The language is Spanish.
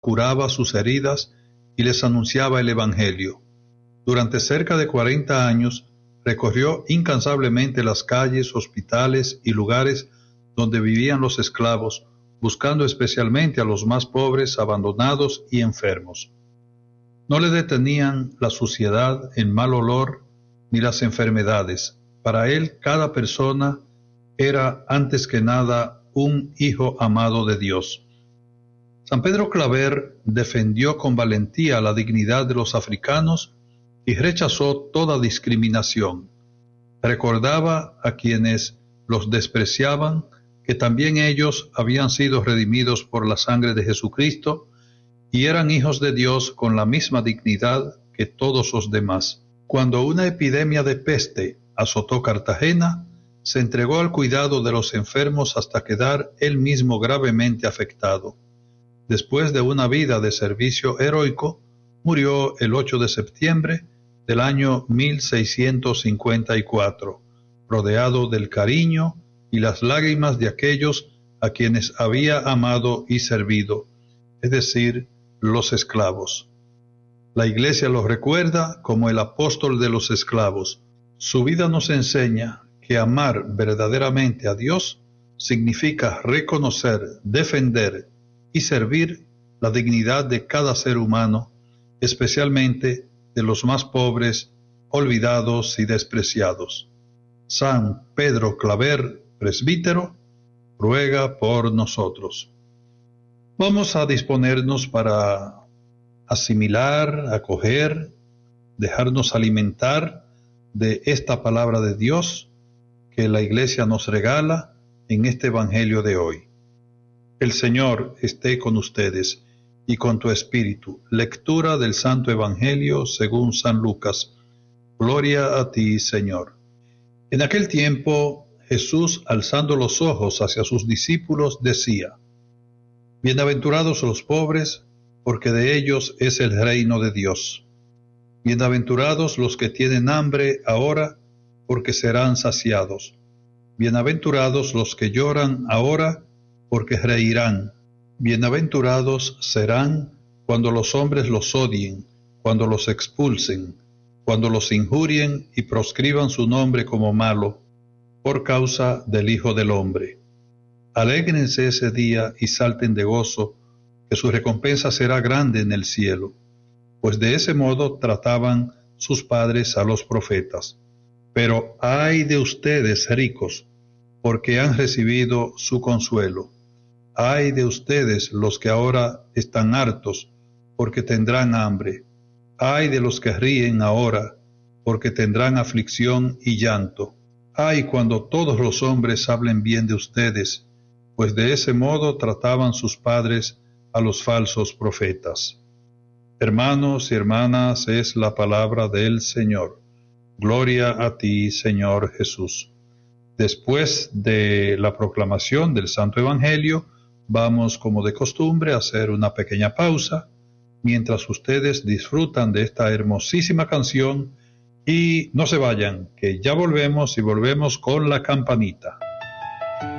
curaba sus heridas y les anunciaba el Evangelio. Durante cerca de 40 años recorrió incansablemente las calles, hospitales y lugares donde vivían los esclavos, buscando especialmente a los más pobres, abandonados y enfermos. No le detenían la suciedad, el mal olor, ni las enfermedades. Para él, cada persona era antes que nada un hijo amado de Dios. San Pedro Claver defendió con valentía la dignidad de los africanos y rechazó toda discriminación. Recordaba a quienes los despreciaban que también ellos habían sido redimidos por la sangre de Jesucristo y eran hijos de Dios con la misma dignidad que todos los demás. Cuando una epidemia de peste azotó Cartagena, se entregó al cuidado de los enfermos hasta quedar él mismo gravemente afectado. Después de una vida de servicio heroico, murió el 8 de septiembre del año 1654, rodeado del cariño y las lágrimas de aquellos a quienes había amado y servido, es decir, los esclavos. La Iglesia lo recuerda como el apóstol de los esclavos. Su vida nos enseña que amar verdaderamente a Dios significa reconocer, defender y servir la dignidad de cada ser humano, especialmente de los más pobres, olvidados y despreciados. San Pedro Claver, presbítero, ruega por nosotros. Vamos a disponernos para asimilar, acoger, dejarnos alimentar de esta palabra de Dios que la Iglesia nos regala en este Evangelio de hoy. El Señor esté con ustedes y con tu espíritu. Lectura del Santo Evangelio según San Lucas. Gloria a ti, Señor. En aquel tiempo, Jesús, alzando los ojos hacia sus discípulos, decía: Bienaventurados los pobres, porque de ellos es el reino de Dios. Bienaventurados los que tienen hambre ahora, porque serán saciados. Bienaventurados los que lloran ahora, porque reirán. Bienaventurados serán cuando los hombres los odien, cuando los expulsen, cuando los injurien y proscriban su nombre como malo, por causa del Hijo del Hombre. Alégrense ese día y salten de gozo, que su recompensa será grande en el cielo, pues de ese modo trataban sus padres a los profetas. Pero ay de ustedes, ricos, porque han recibido su consuelo. Ay de ustedes, los que ahora están hartos, porque tendrán hambre. Ay de los que ríen ahora, porque tendrán aflicción y llanto. Ay cuando todos los hombres hablen bien de ustedes, pues de ese modo trataban sus padres a los falsos profetas. Hermanos y hermanas, es la palabra del Señor. Gloria a ti, Señor Jesús. Después de la proclamación del Santo Evangelio, vamos, como de costumbre, a hacer una pequeña pausa, mientras ustedes disfrutan de esta hermosísima canción, y no se vayan, que ya volvemos y volvemos con la campanita.